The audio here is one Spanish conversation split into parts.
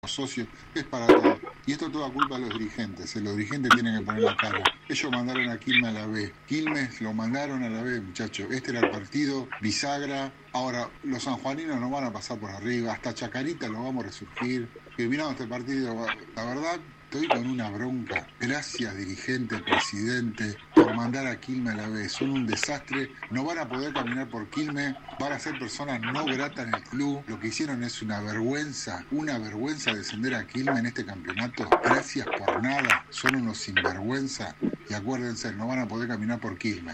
socios, es para todo. Y esto toda culpa de los dirigentes. Los dirigentes tienen que poner la cara. Ellos mandaron a Quilmes a la B. Quilmes lo mandaron a la B, muchachos. Este era el partido, bisagra. Ahora, los sanjuaninos no van a pasar por arriba. Hasta Chacarita lo vamos a resurgir. Terminado este partido, la verdad, estoy con una bronca. Gracias, dirigente, presidente, por mandar a Quilmes a la B. Son un desastre. No van a poder caminar por Quilmes. Van a ser personas no gratas en el club. Lo que hicieron es una vergüenza descender a Quilmes en este campeonato. Gracias por nada. Son unos sinvergüenza. Y acuérdense, no van a poder caminar por Quilmes.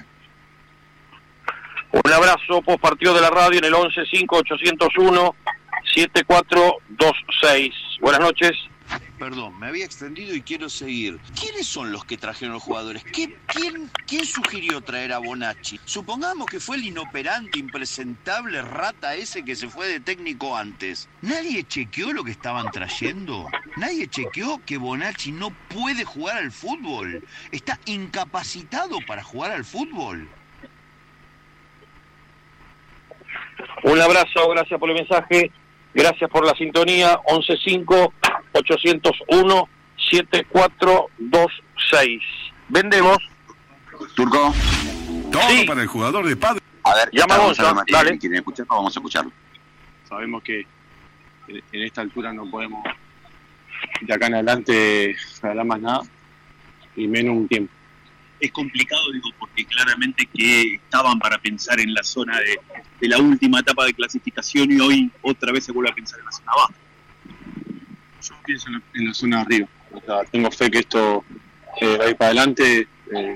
Un abrazo post partido de la radio en el 11-5-801-7426. Buenas noches. Perdón, me había extendido y quiero seguir. ¿Quiénes son los que trajeron los jugadores? ¿Quién sugirió traer a Bonacci? Supongamos que fue el inoperante, impresentable rata ese que se fue de técnico antes. ¿Nadie chequeó lo que estaban trayendo? ¿Nadie chequeó que Bonacci no puede jugar al fútbol? ¿Está incapacitado para jugar al fútbol? Un abrazo, gracias por el mensaje, gracias por la sintonía. 11-5-801-7426. Vendemos. Turco. Todo Sí. para el jugador de Padre. A ver, Llama Gonza, dale. ¿Quieren escucharlo? Vamos a escucharlo. Sabemos que en esta altura no podemos de acá en adelante hablar más nada y menos un tiempo. Es complicado, digo, porque claramente que estaban para pensar en la zona de la última etapa de clasificación y hoy otra vez se vuelve a pensar en la zona baja. Yo pienso en la zona de arriba. O sea, tengo fe que esto va a ir para adelante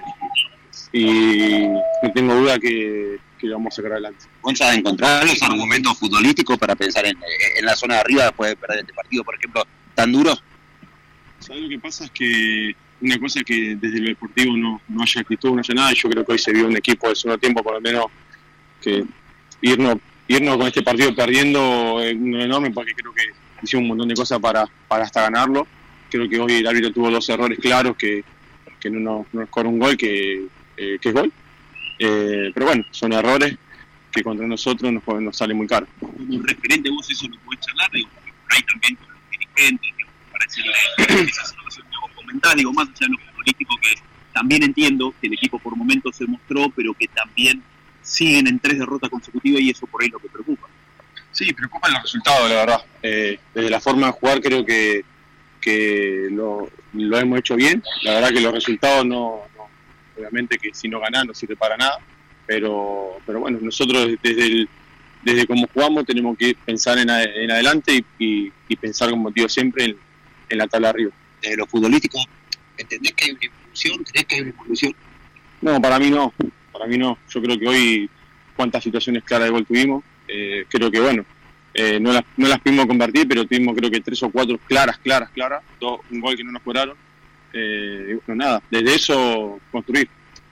y no tengo duda que lo vamos a sacar adelante. Gonza, encontrar los argumentos futbolísticos para pensar en la zona de arriba después de perder este partido, por ejemplo, tan duro. ¿Sabes lo que pasa? Es que una cosa es que desde lo deportivo no haya actitud, no haya nada, y yo creo que hoy se vio un equipo de segundo tiempo, por lo menos, que irnos con este partido perdiendo es enorme, porque creo que hicimos un montón de cosas para hasta ganarlo. Creo que hoy el árbitro tuvo dos errores claros, que no nos cobró un gol, que es gol. Pero bueno, son errores que contra nosotros nos sale muy caro. Como referente, vos eso lo podés charlar, digo, porque por ahí también con los dirigentes, digo, para decirle esa situación que vos comentás, digo, más allá de lo político, que también entiendo que el equipo por momentos se mostró, pero que también siguen en 3 derrotas consecutivas y eso por ahí es lo que preocupa. Sí, preocupan los resultados, la verdad. Desde la forma de jugar creo que lo hemos hecho bien. La verdad que los resultados no obviamente que si no ganás no sirve para nada, pero bueno, nosotros desde cómo jugamos tenemos que pensar en adelante y pensar, como digo siempre, en la tabla arriba. Desde lo futbolístico, ¿entendés que hay una evolución? ¿Creés que hay una evolución? No, para mí no. Yo creo que hoy cuántas situaciones claras de gol tuvimos. Creo que bueno, no las pudimos convertir, pero tuvimos creo que 3 o 4 claras, un gol que no nos cobraron. Y bueno, nada, desde eso construir.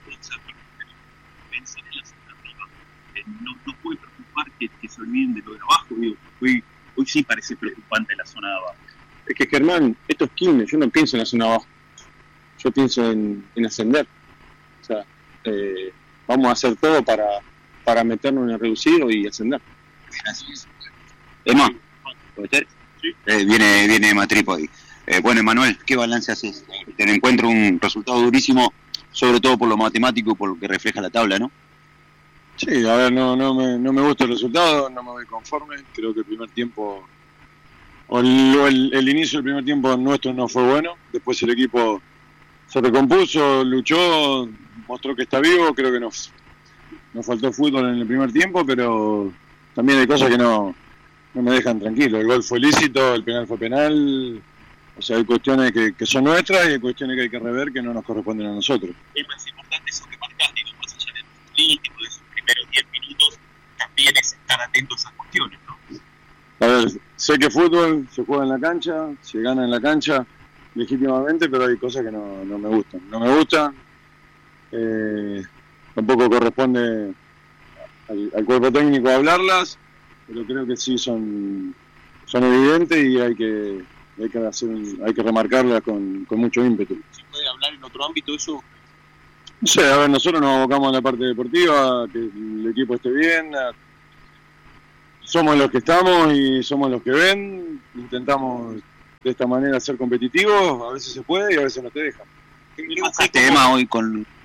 Pensar en la zona arriba, no puede preocupar que se olviden de lo de abajo, digo, hoy sí parece preocupante la zona de abajo. Es que Germán, esto es Quilmes, yo no pienso en la zona de abajo, yo pienso en ascender. O sea, vamos a hacer todo para meternos en el reducido y ascender. Gracias. Emma, viene Matrípodi. Bueno, Emanuel, ¿qué balance haces del encuentro? Un resultado durísimo, sobre todo por lo matemático y por lo que refleja la tabla, ¿no? Sí, a ver, no me gusta el resultado, no me voy conforme. Creo que el primer tiempo, el inicio del primer tiempo nuestro no fue bueno. Después el equipo se recompuso, luchó, mostró que está vivo. Creo que nos faltó fútbol en el primer tiempo, pero también hay cosas que no me dejan tranquilo. El gol fue lícito, el penal fue penal. O sea, hay cuestiones que son nuestras y hay cuestiones que hay que rever que no nos corresponden a nosotros. Es más importante eso que marcás, digo, más allá de los políticos, de esos primeros 10 minutos, también es estar atento a esas cuestiones, ¿no? A ver, sé que fútbol se juega en la cancha, se gana en la cancha legítimamente, pero hay cosas que no me gustan. No me gustan, tampoco corresponde al cuerpo técnico hablarlas, pero creo que sí son evidentes y hay que remarcarlas con mucho ímpetu. ¿Se puede hablar en otro ámbito eso? No sé, a ver, nosotros nos abocamos a la parte deportiva, que el equipo esté bien, somos los que estamos y somos los que ven, intentamos de esta manera ser competitivos, a veces se puede y a veces no te dejan. ¿Qué tema hoy con